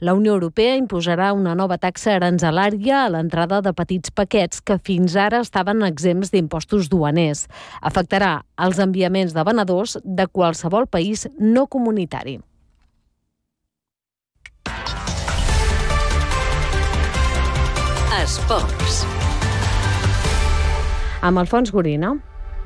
La Unió Europea imposarà una nova taxa aranzelària a l'entrada de petits paquets que fins ara estaven exempts d'impostos duaners. Afectarà els enviaments de venedors de qualsevol país no comunitari. Esports. Amb Alfons Gorina.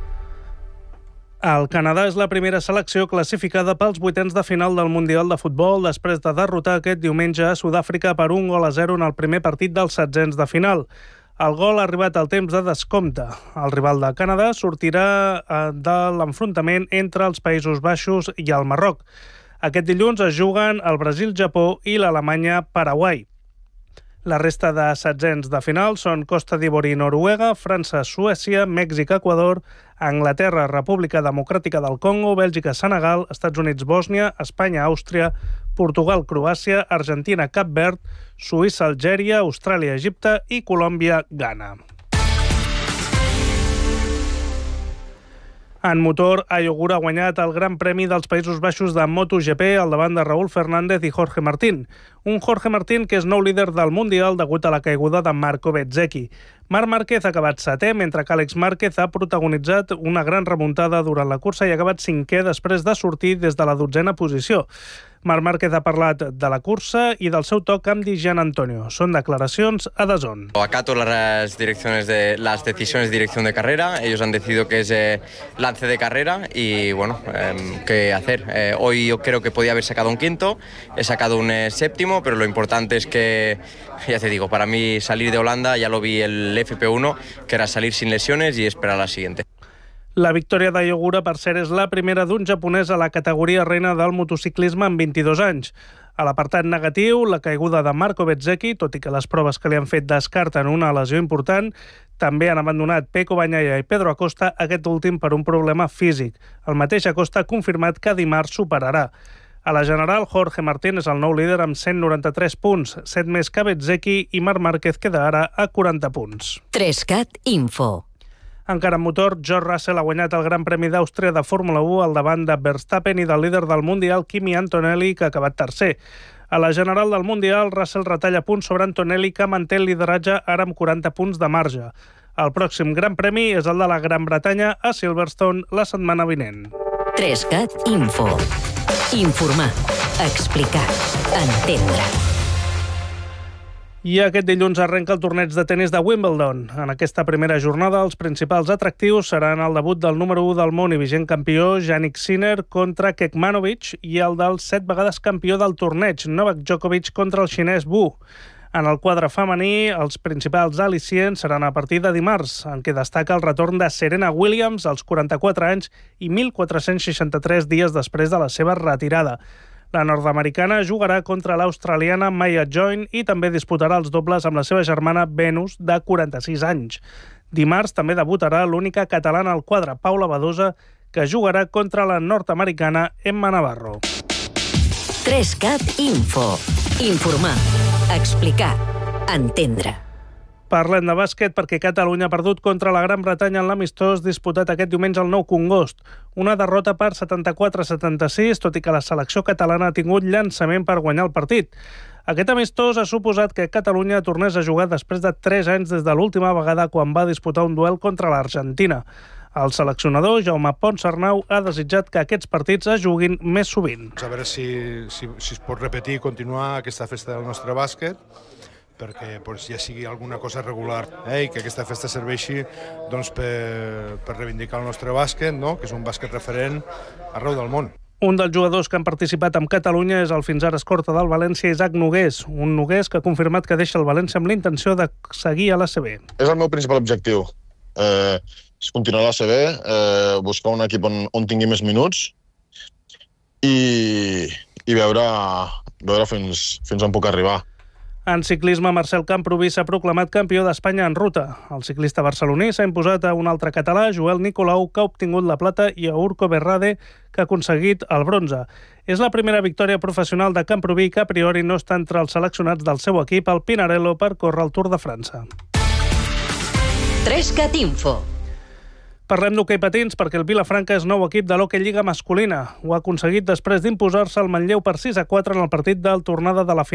El Canadà és la primera selecció classificada pels vuitens de final del Mundial de Futbol després de derrotar aquest diumenge a Sud-àfrica per 1-0 en el primer partit dels setzents de final. El gol ha arribat al temps de descompte. El rival de Canadà sortirà de l'enfrontament entre els Països Baixos i el Marroc. Aquest dilluns es juguen el Brasil-Japó i l'Alemanya-Paraguai. La resta de setzents de final són Costa d'Ivori i Noruega, França, Suècia, Mèxic, Equador, Anglaterra, República Democràtica del Congo, Bèlgica, Senegal, Estats Units, Bòsnia, Espanya, Àustria, Portugal, Croàcia, Argentina, Cap Verd, Suïssa, Algèria, Austràlia, Egipte i Colòmbia, Ghana. En motor, Ayogura ha guanyat el Gran Premi dels Països Baixos de MotoGP al davant de Raúl Fernández i Jorge Martín. Un Jorge Martín que és nou líder del Mundial degut a la caiguda de Marco Bezzecchi. Marc Márquez ha acabat setè, mentre que Àlex Márquez ha protagonitzat una gran remuntada durant la cursa i ha acabat cinquè després de sortir des de la 12a posició. Marc Márquez ha parlat de la cursa i del seu toc amb Di Gianantonio. Són declaracions a DAZN. Acato las decisiones de dirección de carrera. Ellos han decidido que es lance de carrera y bueno, ¿qué hacer? Hoy yo creo que podía haber sacado un quinto, he sacado un séptimo, pero lo importante es que, ya te digo, para mí salir de Holanda, ya lo vi el FP1, que era salir sin lesiones y esperar a la siguiente. La victòria d'Ayogura, per cert, és la primera d'un japonès a la categoria reina del motociclisme en 22 anys. A l'apartat negatiu, la caiguda de Marco Bezzecchi, tot i que les proves que li han fet descarten una lesió important, també han abandonat Pecco Bagnaia i Pedro Acosta, aquest últim per un problema físic. El mateix Acosta ha confirmat que dimarts superarà. A la general, Jorge Martín és el nou líder amb 193 punts, 7 més que Bezzecchi, i Marc Márquez queda ara a 40 punts. 3CAT Info. Encara en motor, George Russell ha guanyat el Gran Premi d'Àustria de Fórmula 1 al davant de Verstappen i del líder del Mundial, Kimi Antonelli, que ha acabat tercer. A la general del Mundial, Russell retalla punts sobre Antonelli, que manté el lideratge ara amb 40 punts de marge. El pròxim Gran Premi és el de la Gran Bretanya a Silverstone la setmana vinent. 3CAT Info. Informar, explicar, entendre. I aquest dilluns arrenca el torneig de tenis de Wimbledon. En aquesta primera jornada, els principals atractius seran el debut del número 1 del món i vigent campió, Jannik Sinner, contra Kekmanovic, i el del 7 vegades campió del torneig, Novak Djokovic, contra el xinès Wu. En el quadre femení, els principals al·licients seran a partir de dimarts, en què destaca el retorn de Serena Williams als 44 anys i 1.463 dies després de la seva retirada. La nord-americana jugarà contra l'australiana Maya Join i també disputarà els dobles amb la seva germana Venus, de 46 anys. Dimarts també debutarà l'única catalana al quadre, Paula Badosa, que jugarà contra la nord-americana Emma Navarro. 3CAT Info. Informar, explicar, entendre. Parlem de bàsquet perquè Catalunya ha perdut contra la Gran Bretanya en l'amistós disputat aquest diumenge al Nou Congost. Una derrota per 74-76, tot i que la selecció catalana ha tingut llançament per guanyar el partit. Aquest amistós ha suposat que Catalunya tornés a jugar després de 3 anys des de l'última vegada quan va disputar un duel contra l'Argentina. El seleccionador, Jaume Ponsarnau, ha desitjat que aquests partits es juguin més sovint. A veure si es pot repetir i continuar aquesta festa del nostre bàsquet, perquè ja sigui alguna cosa regular i que aquesta festa serveixi per reivindicar el nostre bàsquet, que és un bàsquet referent arreu del món. Un dels jugadors que han participat amb Catalunya és el fins ara escorta del València, Isaac Nogués. Un Nogués que ha confirmat que deixa el València amb la intenció de seguir a l'ACB. És el meu principal objectiu. És continuar a l'ACB, buscar un equip on tingui més minuts i veure fins on puc arribar. En ciclisme, Marcel Camproví s'ha proclamat campió d'Espanya en ruta. El ciclista barceloní s'ha imposat a un altre català, Joel Nicolau, que ha obtingut la plata, i a Urko Berrade, que ha aconseguit el bronze. És la primera victòria professional de Camproví, que a priori no està entre els seleccionats del seu equip, el Pinarello, per córrer el Tour de França. 3CAT Info. Parlem d'hoquei patins perquè el Vilafranca és nou equip de l'hoquei lliga masculina. Ho ha aconseguit després d'imposar-se al Manlleu per 6-4 en el partit de tornada de la final